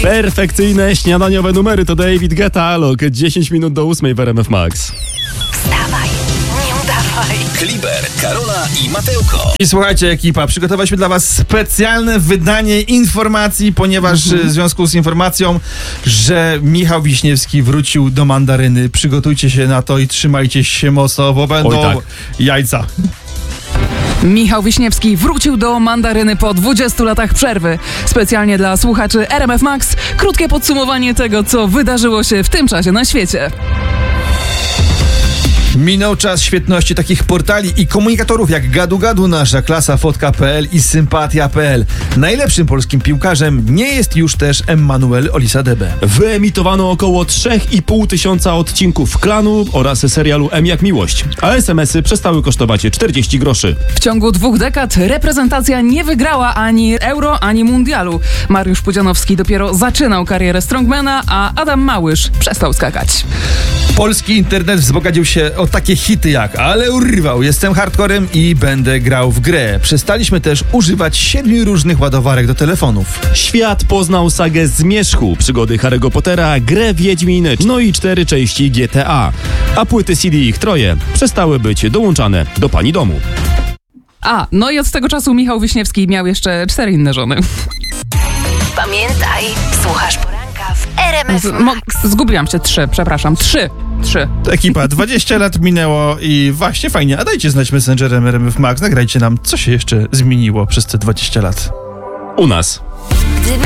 Perfekcyjne śniadaniowe numery to David Guetta, Alok. 10 minut do 8 w RMF Max. Wstawaj, nie udawaj. Kliber, Karola i Mateuko. I słuchajcie, ekipa, przygotowaliśmy dla was specjalne wydanie informacji, ponieważ w związku z informacją, że Michał Wiśniewski wrócił do Mandaryny, przygotujcie się na to i trzymajcie się mocno, bo będą jajca. Michał Wiśniewski wrócił do Mandaryny po 20 latach przerwy. Specjalnie dla słuchaczy RMF Max krótkie podsumowanie tego, co wydarzyło się w tym czasie na świecie. Minął czas świetności takich portali i komunikatorów jak Gadu Gadu, Nasza Klasa, Fotka.pl i Sympatia.pl. Najlepszym polskim piłkarzem nie jest już też Emmanuel Olisadebe. Wyemitowano około 3,5 tysiąca odcinków Klanu oraz serialu M jak miłość, a SMS-y przestały kosztować 40 groszy. W ciągu 2 dekad reprezentacja nie wygrała ani Euro, ani Mundialu. Mariusz Pudzianowski dopiero zaczynał karierę strongmana, a Adam Małysz przestał skakać. Polski internet wzbogacił się o takie hity jak Ale urwał, jestem hardcorem i będę grał w grę. Przestaliśmy też używać 7 różnych ładowarek do telefonów. Świat poznał sagę Zmierzchu, przygody Harry'ego Pottera, grę Wiedźminy, no i 4 części GTA. A płyty CD ich troje przestały być dołączane do pani domu. No i od tego czasu Michał Wiśniewski miał jeszcze 4 inne żony. Pamiętaj, słuchasz poranka w RMF Max. Zgubiłam się, 3, przepraszam, 3. Ekipa, 20 lat minęło i właśnie fajnie. A dajcie znać Messengerem RMF Max, nagrajcie nam, co się jeszcze zmieniło przez te 20 lat. U nas.